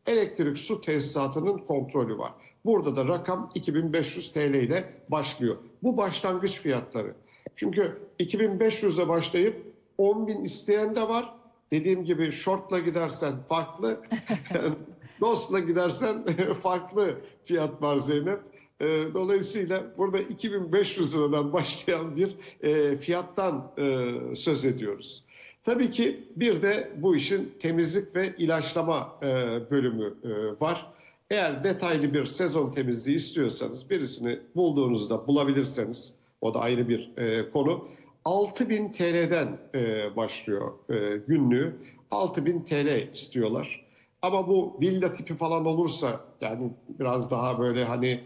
elektrik su tesisatının kontrolü var. Burada da rakam 2500 TL ile başlıyor. Bu başlangıç fiyatları. Çünkü 2500'e başlayıp 10.000 isteyen de var. Dediğim gibi shortla gidersen farklı, dostla gidersen farklı fiyat var Zeynep. Dolayısıyla burada 2500 liradan başlayan bir fiyattan söz ediyoruz. Tabii ki bir de bu işin temizlik ve ilaçlama bölümü var. Eğer detaylı bir sezon temizliği istiyorsanız, birisini bulduğunuzda bulabilirseniz, o da ayrı bir konu. 6.000 TL'den başlıyor günlüğü. 6.000 TL istiyorlar. Ama bu villa tipi falan olursa, yani biraz daha böyle hani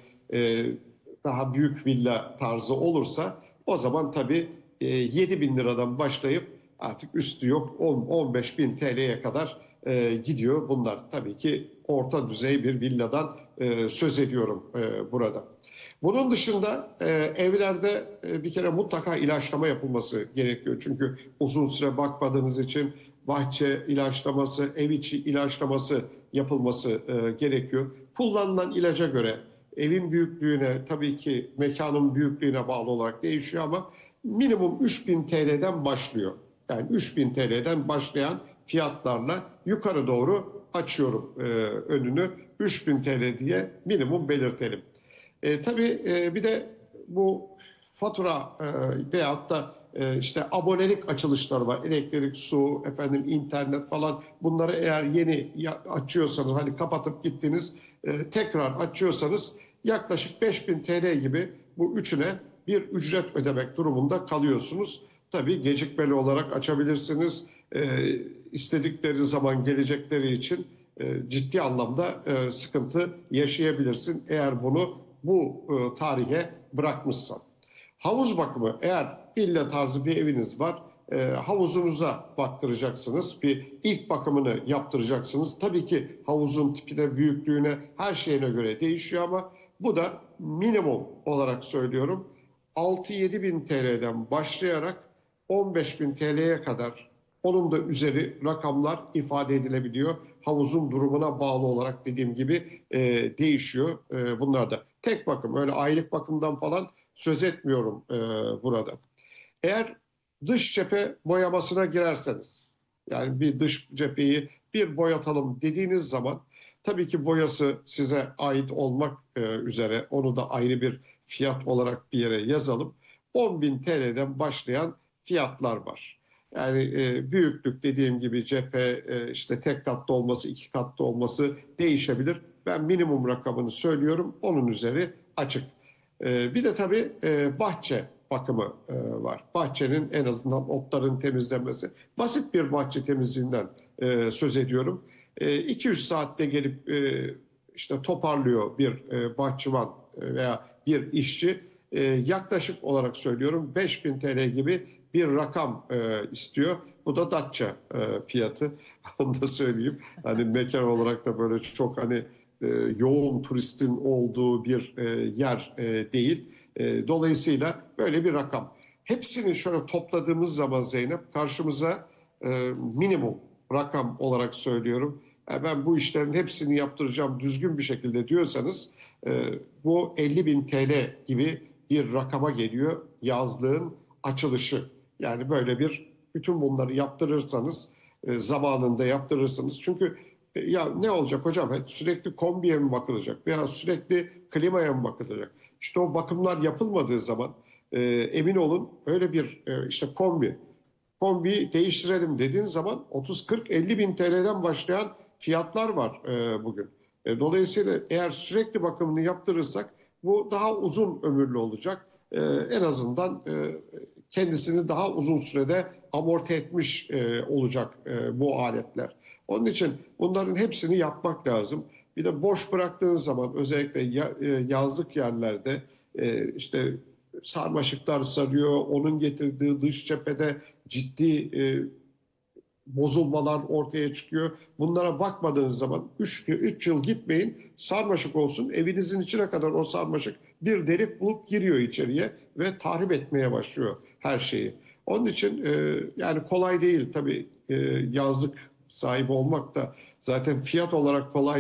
daha büyük villa tarzı olursa, o zaman tabii 7.000 liradan başlayıp artık üstü yok 10-15.000 TL'ye kadar gidiyor. Bunlar tabii ki orta düzey bir villadan söz ediyorum burada. Bunun dışında evlerde bir kere mutlaka ilaçlama yapılması gerekiyor. Çünkü uzun süre bakmadığınız için bahçe ilaçlaması, ev içi ilaçlaması yapılması gerekiyor. Kullanılan ilaca göre evin büyüklüğüne, tabii ki mekanın büyüklüğüne bağlı olarak değişiyor ama minimum 3.000 TL'den başlıyor. Yani 3.000 TL'den başlayan fiyatlarla yukarı doğru açıyorum önünü. 3.000 TL diye minimum belirtelim. Tabii bir de bu fatura veyahut da işte abonelik açılışları var. Elektrik, su, efendim internet falan. Bunları eğer yeni açıyorsanız, hani kapatıp gittiniz, tekrar açıyorsanız yaklaşık 5.000 TL gibi bu üçüne bir ücret ödemek durumunda kalıyorsunuz. Tabii gecikmeli olarak açabilirsiniz. İstedikleri zaman gelecekleri için ciddi anlamda sıkıntı yaşayabilirsin eğer bunu bu tarihe bırakmışsan. Havuz bakımı, eğer villa tarzı bir eviniz var, havuzunuza baktıracaksınız. Bir ilk bakımını yaptıracaksınız. Tabii ki havuzun tipine, büyüklüğüne, her şeyine göre değişiyor ama bu da minimum olarak söylüyorum. 6-7 bin TL'den başlayarak 15 bin TL'ye kadar, onun da üzeri rakamlar ifade edilebiliyor. Havuzun durumuna bağlı olarak dediğim gibi değişiyor bunlar da. Tek bakım, öyle aylık bakımdan falan söz etmiyorum burada. Eğer dış cephe boyamasına girerseniz, yani bir dış cepheyi bir boyatalım dediğiniz zaman, tabii ki boyası size ait olmak üzere, onu da ayrı bir fiyat olarak bir yere yazalım. 10.000 TL'den başlayan fiyatlar var. Yani büyüklük, dediğim gibi cephe işte tek katlı olması, iki katlı olması değişebilir. Ben minimum rakamını söylüyorum, onun üzeri açık. Bir de tabii bahçe bakımı var. Bahçenin en azından otların temizlenmesi. Basit bir bahçe temizliğinden söz ediyorum. 200 saatte gelip işte toparlıyor bir bahçıvan veya bir işçi. Yaklaşık olarak söylüyorum 5.000 TL gibi bir rakam istiyor. Bu da Datça fiyatı. Onu da söyleyeyim. Hani mekan olarak da böyle çok hani yoğun turistin olduğu bir yer değil. Dolayısıyla böyle bir rakam. Hepsini şöyle topladığımız zaman Zeynep, karşımıza minimum rakam olarak söylüyorum. Ben bu işlerin hepsini yaptıracağım düzgün bir şekilde diyorsanız bu 50.000 TL gibi bir rakama geliyor yazlığın açılışı. Yani böyle bir, bütün bunları yaptırırsanız, zamanında yaptırırsanız, çünkü ya ne olacak hocam? Sürekli kombiye mi bakılacak veya sürekli klimaya mı bakılacak? İşte o bakımlar yapılmadığı zaman emin olun öyle bir işte kombi değiştirelim dediğin zaman 30-40-50 bin TL'den başlayan fiyatlar var bugün. Dolayısıyla eğer sürekli bakımını yaptırırsak bu daha uzun ömürlü olacak. En azından kendisini daha uzun sürede amorti etmiş olacak bu aletler. Onun için bunların hepsini yapmak lazım. Bir de boş bıraktığın zaman, özellikle yazlık yerlerde işte sarmaşıklar sarıyor, onun getirdiği dış cephede ciddi bozulmalar ortaya çıkıyor. Bunlara bakmadığınız zaman 3 yıl gitmeyin, sarmaşık olsun, evinizin içine kadar o sarmaşık bir delik bulup giriyor içeriye ve tahrip etmeye başlıyor her şeyi. Onun için yani kolay değil tabii yazlık sahibi olmak da, zaten fiyat olarak kolay